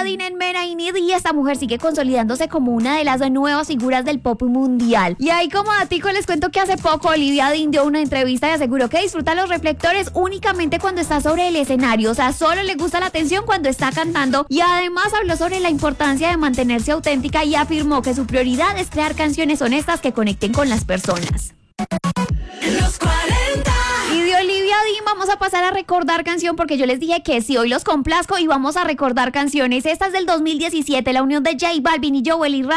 Dean en Men I Need, y esta mujer sigue consolidándose como una de las nuevas figuras del pop mundial. Y ahí como datico les cuento que hace poco Olivia Dean dio una entrevista y aseguró que disfruta los reflectores únicamente cuando está sobre el escenario, o sea, solo le gusta la atención cuando está cantando, y además habló sobre la importancia de mantenerse auténtica y afirmó que su prioridad es crear canciones honestas que conecten con las personas. Los 40. Y de Olivia Dean vamos a pasar a recordar canción, porque yo les dije que sí, hoy los complazco y vamos a recordar canciones. Esta es del 2017, la unión de J Balvin y Joel y